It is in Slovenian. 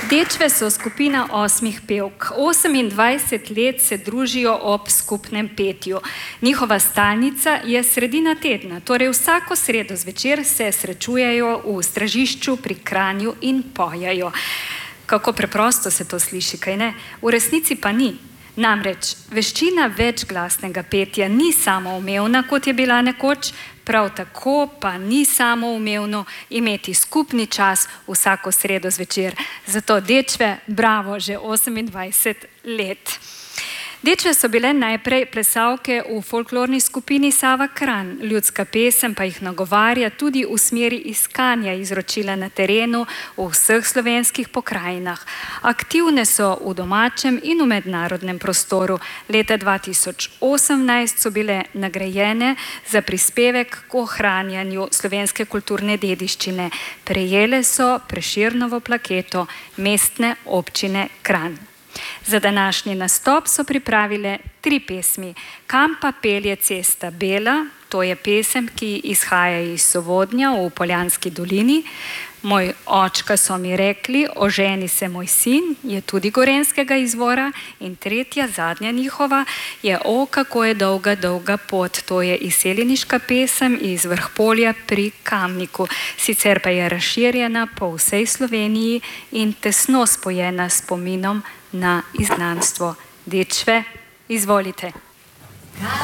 Dečve so skupina 8 pevk. 28 let se družijo ob skupnem petju. Njihova stalnica je sredina tedna, torej vsako sredo zvečer se srečujejo v Stražišču pri Kranju in pojejo. Kako preprosto se to sliši, kaj ne? V resnici pa ni. Namreč, veščina večglasnega petja ni samoumevna, kot je bila nekoč, prav tako pa ni samoumevno imeti skupni čas vsako sredo zvečer. Zato dečve, bravo, že 28 let. Dečve so bile najprej plesalke v folklorni skupini Sava Kranj. Ljudska pesem pa jih nagovarja tudi v smeri iskanja izročila na terenu v vseh slovenskih pokrajinah. Aktivne so v domačem in v mednarodnem prostoru. Leta 2018 so bile nagrajene za prispevek k ohranjanju slovenske kulturne dediščine. Prejele so Prešernovo plaketo Mestne občine Kranj. Za današnji nastop so pripravile 3 pesmi. Kam pa pelje cesta bela, to je pesem, ki izhaja iz Sovodnja v Poljanski dolini. Moj očka so mi rekli, oženi se moj sin, je tudi gorenjskega izvora. In tretja, zadnja njihova, je O, kako je dolga, dolga pot. To je izseljeniška pesem iz Vrhpolja pri Kamniku. Sicer pa je razširjena po vsej Sloveniji in tesno spojena s spominom na izgnanstvo. Dečve, izvolite.